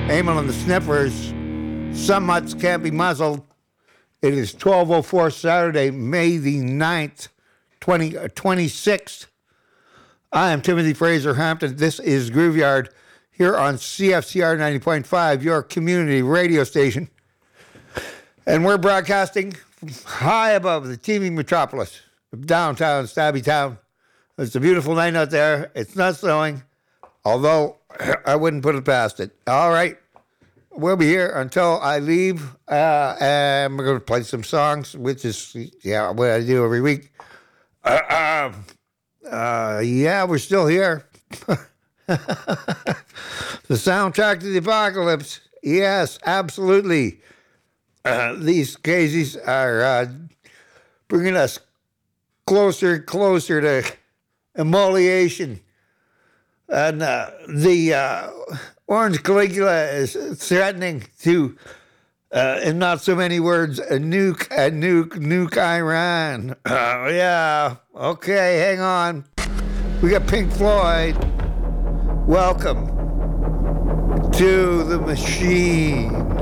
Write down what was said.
Emil and the Sniffers. Some mutts can't be muzzled. It is 12:04 Saturday, May the 9th, 2026. I am Timothy Fraser Hampton. This is Grooveyard here on CFCR 90.5, your community radio station. And we're broadcasting from high above the teeming metropolis of downtown Stabby Town. It's a beautiful night out there. It's not snowing, although I wouldn't put it past it. All right. We'll be here until I leave, and we're going to play some songs, which is, what I do every week. We're still here. The soundtrack to the apocalypse. Yes, absolutely. These cases are bringing us closer and closer to immolation. And the Orange Caligula is threatening to, in not so many words, nuke Iran. Okay, hang on. We got Pink Floyd. Welcome to the machine.